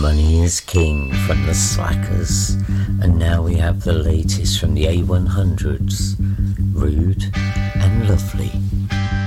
Money is King from the Slackers, and now we have the latest from the A100s, Rude and Lovely.